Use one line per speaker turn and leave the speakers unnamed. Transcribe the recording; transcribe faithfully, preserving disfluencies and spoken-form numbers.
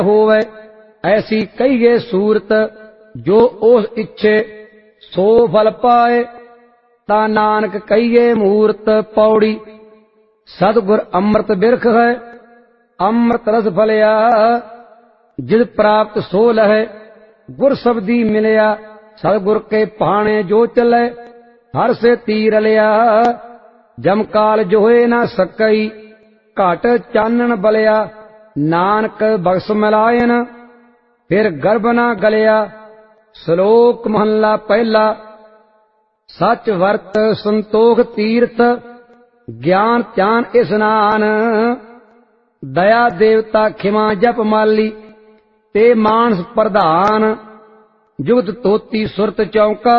होवे। ऐसी कहिए सूरत जो ओस इच्छे सो फल पाए। ता नानक कहिए मूरत पौड़ी। सतगुर अमृत बिरख है अमृत रस फलिया। जिद प्राप्त सो लहे गुर शब्दी मिलया। सतगुर के पाने जो चले हर से तीर लिया। जमकाल जोए न सकई घट चानन बलिया। नानक बख्श मिलायन फिर गर्भ न गलिया। श्लोक महला पहला। सच वर्त संतोख तीर्थ ज्ञान ध्यान स्नान। दया देवता खिमा जप माली ते मानस प्रधान। जुगत तोती सुरत चौका